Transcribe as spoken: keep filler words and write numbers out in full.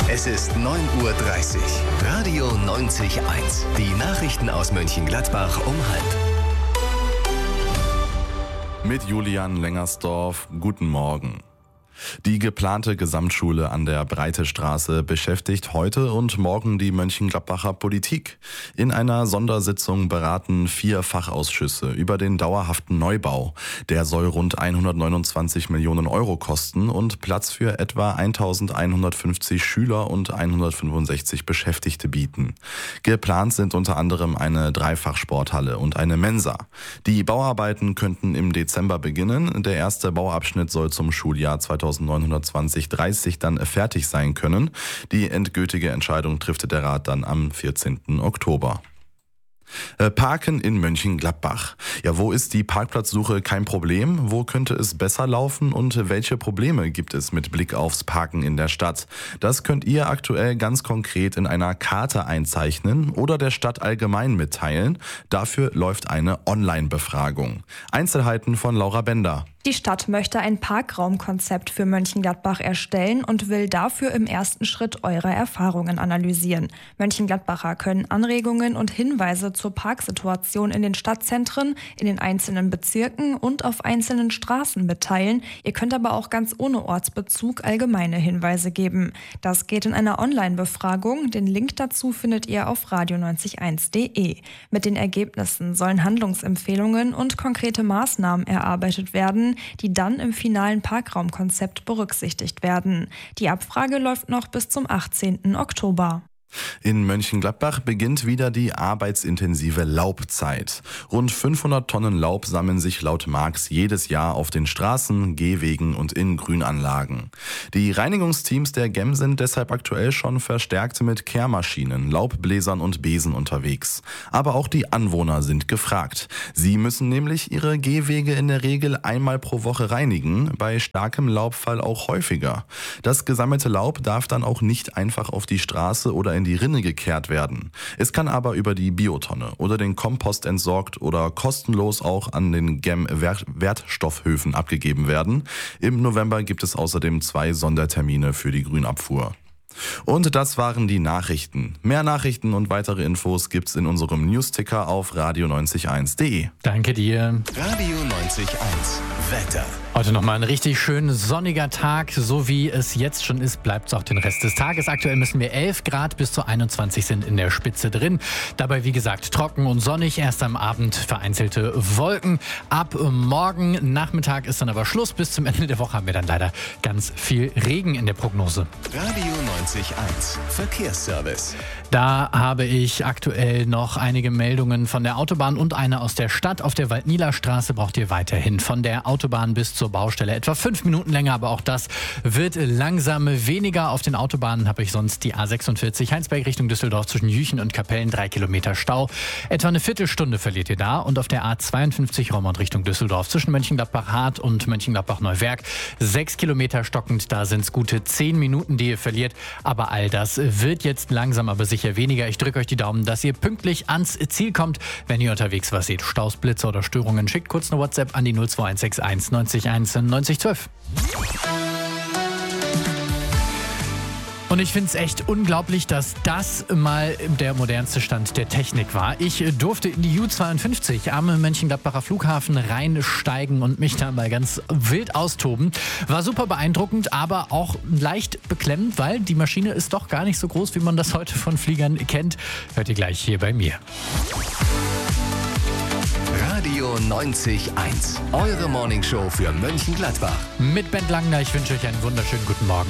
Es ist neun Uhr dreißig. Radio neunzig Komma eins. Die Nachrichten aus Mönchengladbach um halb. Mit Julian Lengersdorf, guten Morgen. Die geplante Gesamtschule an der Breitestraße beschäftigt heute und morgen die Mönchengladbacher Politik. In einer Sondersitzung beraten vier Fachausschüsse über den dauerhaften Neubau. Der soll rund hundertneunundzwanzig Millionen Euro kosten und Platz für etwa eintausendeinhundertfünfzig Schüler und hundertfünfundsechzig Beschäftigte bieten. Geplant sind unter anderem eine Dreifachsporthalle und eine Mensa. Die Bauarbeiten könnten im Dezember beginnen. Der erste Bauabschnitt soll zum Schuljahr zweitausendneunhundertzwanzig dreißig dann fertig sein können. Die endgültige Entscheidung trifft der Rat dann am vierzehnten Oktober. Parken in Mönchengladbach. Ja, wo ist die Parkplatzsuche kein Problem? Wo könnte es besser laufen? Und welche Probleme gibt es mit Blick aufs Parken in der Stadt? Das könnt ihr aktuell ganz konkret in einer Karte einzeichnen oder der Stadt allgemein mitteilen. Dafür läuft eine Online-Befragung. Einzelheiten von Laura Bender. Die Stadt möchte ein Parkraumkonzept für Mönchengladbach erstellen und will dafür im ersten Schritt eure Erfahrungen analysieren. Mönchengladbacher können Anregungen und Hinweise zur Parksituation in den Stadtzentren, in den einzelnen Bezirken und auf einzelnen Straßen mitteilen. Ihr könnt aber auch ganz ohne Ortsbezug allgemeine Hinweise geben. Das geht in einer Online-Befragung. Den Link dazu findet ihr auf radio neunzig eins punkt de. Mit den Ergebnissen sollen Handlungsempfehlungen und konkrete Maßnahmen erarbeitet werden, die dann im finalen Parkraumkonzept berücksichtigt werden. Die Abfrage läuft noch bis zum achtzehnten Oktober. In Mönchengladbach beginnt wieder die arbeitsintensive Laubzeit. Rund fünfhundert Tonnen Laub sammeln sich laut Marx jedes Jahr auf den Straßen, Gehwegen und in Grünanlagen. Die Reinigungsteams der G E M sind deshalb aktuell schon verstärkt mit Kehrmaschinen, Laubbläsern und Besen unterwegs. Aber auch die Anwohner sind gefragt. Sie müssen nämlich ihre Gehwege in der Regel einmal pro Woche reinigen, bei starkem Laubfall auch häufiger. Das gesammelte Laub darf dann auch nicht einfach auf die Straße oder in die Rinne gekehrt werden. Es kann aber über die Biotonne oder den Kompost entsorgt oder kostenlos auch an den G E M-Wertstoffhöfen abgegeben werden. Im November gibt es außerdem zwei Sondertermine für die Grünabfuhr. Und das waren die Nachrichten. Mehr Nachrichten und weitere Infos gibt's in unserem Newsticker auf radio neunzig eins punkt de. Danke dir. Radio neunzig Komma eins. Wetter. Heute nochmal ein richtig schön sonniger Tag. So wie es jetzt schon ist, bleibt es auch den Rest des Tages. Aktuell müssen wir elf Grad bis zu einundzwanzig sind in der Spitze drin. Dabei, wie gesagt, trocken und sonnig. Erst am Abend vereinzelte Wolken. Ab morgen Nachmittag ist dann aber Schluss. Bis zum Ende der Woche haben wir dann leider ganz viel Regen in der Prognose. Radio neunzig Komma eins. Verkehrsservice. Da habe ich aktuell noch einige Meldungen von der Autobahn und eine aus der Stadt. Auf der Waldnieler-Straße braucht ihr weiterhin von der Autobahn bis zur Baustelle etwa fünf Minuten länger, aber auch das wird langsam weniger. Auf den Autobahnen habe ich sonst die A sechsundvierzig Heinsberg Richtung Düsseldorf zwischen Jüchen und Kapellen, drei Kilometer Stau. Etwa eine Viertelstunde verliert ihr da. Und auf der A zweiundfünfzig Roermond Richtung Düsseldorf zwischen Mönchengladbach-Hart und Mönchengladbach-Neuwerk, sechs Kilometer stockend. Da sind es gute zehn Minuten, die ihr verliert. Aber all das wird jetzt langsam aber sicher weniger. Ich drücke euch die Daumen, dass ihr pünktlich ans Ziel kommt. Wenn ihr unterwegs was seht, Staus, Blitze oder Störungen, schickt kurz eine WhatsApp an die null zwei eins sechs eins neunzig eins neunzig zwölf. Und ich finde es echt unglaublich, dass das mal der modernste Stand der Technik war. Ich durfte in die U zweiundfünfzig am Mönchengladbacher Flughafen reinsteigen und mich da mal ganz wild austoben. War super beeindruckend, aber auch leicht beklemmend, weil die Maschine ist doch gar nicht so groß, wie man das heute von Fliegern kennt. Hört ihr gleich hier bei mir. Radio neunzig Komma eins. Eure Morningshow für Mönchengladbach. Mit Ben Langner, ich wünsche euch einen wunderschönen guten Morgen.